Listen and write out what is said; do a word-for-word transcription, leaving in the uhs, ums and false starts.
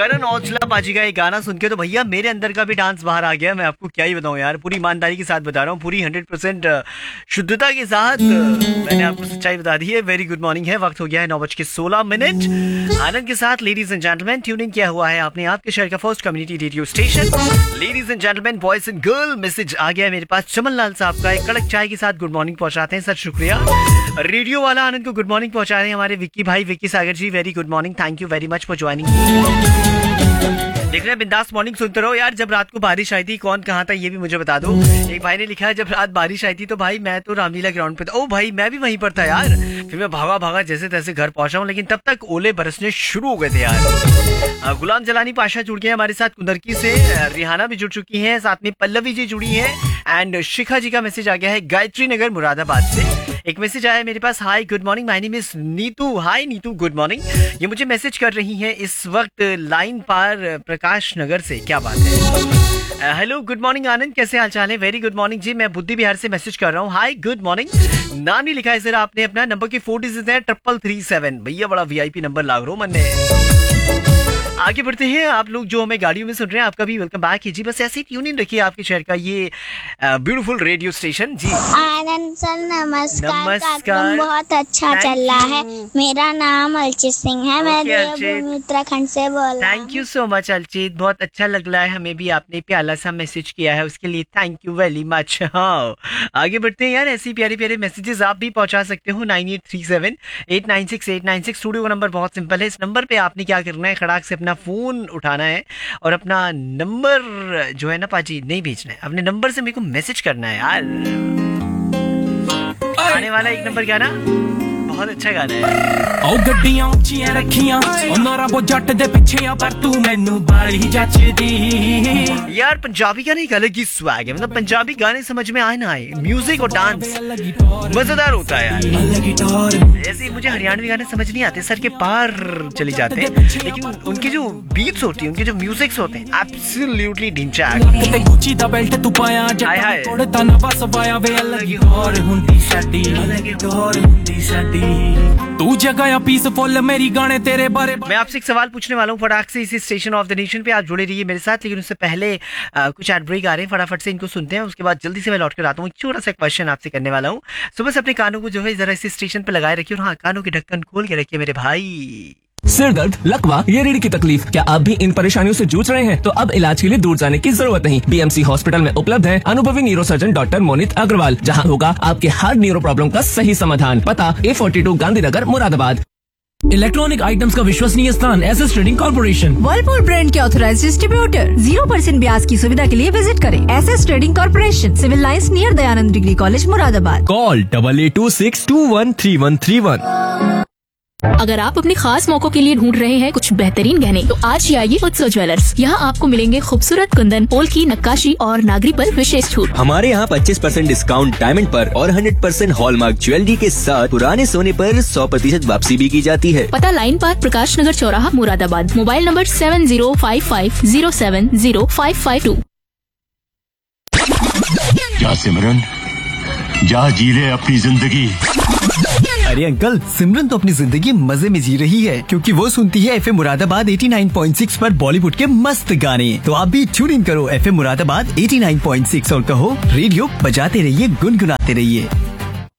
करण औजला पाजी का ये गाना सुन के तो भैया मेरे अंदर का भी डांस बाहर आ गया। मैं आपको क्या ही बताऊं यार, पूरी ईमानदारी के साथ बता रहा हूँ, पूरी हंड्रेड परसेंट शुद्धता के साथ मैंने आपको सच्चाई बता दी है। वेरी गुड मॉर्निंग है, वक्त हो गया है नौ बज के सोलह मिनट। आनंद के साथ लेडीज एंड जेंटलमैन ट्यूनिंग किया हुआ है आपने आपके शहर का first community radio station. Ladies and gentleman, boys and girl, message आ गया है मेरे पास। चमन लाल साहब का एक कड़क चाय के साथ गुड मॉर्निंग पहुंचाते हैं, सर शुक्रिया। रेडियो वाला आनंद को गुड मॉर्निंग पहुंचा रहे हैं हमारे विक्की भाई, विक्की सागर जी, very good morning, thank you very much for joining. देख रहे हैं बिंदास मॉर्निंग सुनते रहो यार। जब रात को बारिश आई थी कौन कहाँ था ये भी मुझे बता दो। एक भाई ने लिखा है जब रात बारिश आई थी तो भाई मैं तो रामलीला ग्राउंड पे था। ओ भाई मैं भी वहीं पर था यार, फिर मैं भागा भागा जैसे तैसे घर पहुंचा हूँ, लेकिन तब तक ओले बरसने शुरू हो गए थे यार। गुलाम जलानी पाशा जुड़ गए हमारे साथ कुंदरकी से, रिहाना भी जुड़ चुकी है, साथ में पल्लवी जी जुड़ी है, एंड शिखा जी का मैसेज आ गया है गायत्री नगर मुरादाबाद से। एक मैसेज आया है मेरे पास, hi good morning, my name is Neetu. Hi Neetu, good morning. ये मुझे मैसेज कर रही है इस वक्त लाइन पार प्रकाश नगर से, क्या बात है। हेलो गुड मॉर्निंग आनंद, कैसे हाल चाल है? वेरी गुड मॉर्निंग जी, मैं बुद्धि बिहार से मैसेज कर रहा हूँ। Hi good morning. नाम नहीं लिखा है सर आपने अपना, नंबर की फोर डिजिट है ट्रिपल थ्री सेवन। भैया बड़ा वीआईपी नंबर लाग रहा हूँ मैंने। आगे बढ़ते हैं, आप लोग जो हमें गाड़ियों में सुन रहे हैं आपका भी वेलकम बैक है जी। बस ऐसे ही ट्यून इन रखिए आपके शहर का ये ब्यूटीफुल रेडियो स्टेशन जी। आनंद सर नमस्कार, नमस्कार। कार्यक्रम बहुत अच्छा Thank चल रहा है। you. मेरा नाम अलचित सिंह है, मैं Okay, अलचित। देवभूमि उत्तराखंड से बोल रहा हूँ। थैंक यू सो मच अलचित, बहुत अच्छा लग रहा है हमें भी, आपने प्याला सा मैसेज किया है उसके लिए थैंक यू वेरी मच। हाँ आगे बढ़ते हैं यार, ऐसी प्यारे प्यारे मैसेजेस आप भी पहुंचा सकते हो nine eight three seven eight nine six eight nine six. Studio का नंबर बहुत सिंपल है, इस नंबर पे आपने क्या करना है, खड़ाक से अपना फोन उठाना है और अपना नंबर जो है ना पाजी नहीं भेजना है, अपने नंबर से मेरे को मैसेज करना है यार। आने वाला एक नंबर क्या ना, बहुत अच्छा गाना है। ओ गड्डियां ऊंचियां रखियां ओनरा वो जट दे पीछे पर तू मैनू बाली जचदी। यार पंजाबी गाने एक अलग ही स्वैग है, मतलब पंजाबी गाने समझ में आए ना आए, म्यूजिक और डांस मजेदार होता है यार। ऐसे मुझे हरियाणवी गाने समझ नहीं आते, सर के पार चले जाते हैं, लेकिन उनकी जो बीट्स होती है, उनके जो म्यूजिक्स होते हैं एब्सोल्युटली ढिंचाक। ते गुच्ची दा बेल्ट तू पाया हाय हाय। जट तोड़े ता नवा सवाया वे अलग ही और हुंदी साडी, अलग ही और हुंदी साडी। तू जगह पीसफुल मेरी गाने तेरे बारे। मैं आपसे एक सवाल पूछने वाला हूँ फटाक से, इसी स्टेशन ऑफ द नेशन पे आप जुड़े रहिए मेरे साथ, लेकिन उससे पहले आ, कुछ एड ब्रेक आ रहे हैं, फटाफट से इनको सुनते हैं, उसके बाद जल्दी से मैं लौट कर आता हूँ। एक छोटा सा क्वेश्चन आपसे करने वाला हूँ, सुबह से अपने कानों को जो है जरा इसी स्टेशन पे लगाए रखिए, और हाँ कानों के ढक्कन खोल के रखिए मेरे भाई। सिर दर्द, लकवा या रीढ़ की तकलीफ, क्या आप भी इन परेशानियों से जूझ रहे हैं? तो अब इलाज के लिए दूर जाने की जरूरत नहीं। बीएमसी हॉस्पिटल में उपलब्ध है अनुभवी न्यूरोसर्जन डॉक्टर मोनित अग्रवाल, जहां होगा आपके हर न्यूरो प्रॉब्लम का सही समाधान। पता ए forty two Gandhinagar Moradabad. Electronic items का विश्वसनीय स्थान SS trading corporation. Whirlpool brand के ऑथराइज्ड डिस्ट्रीब्यूटर। जीरो परसेंट ब्याज की सुविधा के लिए विजिट करें SS trading corporation, civil lines near Dayanand degree college Moradabad. Call double eight to six to one three one three one. अगर आप अपने खास मौकों के लिए ढूंढ रहे हैं कुछ बेहतरीन गहने, तो आज ही आइए उत्सव ज्वेलर्स। यहाँ आपको मिलेंगे खूबसूरत कुंदन, पोल की नक्काशी और नागरी पर विशेष छूट। हमारे यहाँ पच्चीस परसेंट डिस्काउंट डायमंड पर और हंड्रेड परसेंट हॉलमार्क ज्वेलरी के साथ पुराने सोने पर सौ प्रतिशत वापसी भी की जाती है। पता लाइन पार्क प्रकाश नगर चौराहा Moradabad. Mobile number seven zero five five zero seven zero five five to. जा सिमरन, जा जी ले अपनी जिंदगी। अरे अंकल, सिमरन तो अपनी जिंदगी मजे में जी रही है, क्योंकि वो सुनती है FM Moradabad eighty nine point six पर बॉलीवुड के मस्त गाने। तो आप भी ट्यून इन करो FM Moradabad eighty nine point six और कहो रेडियो बजाते रहिए, गुनगुनाते रहिए।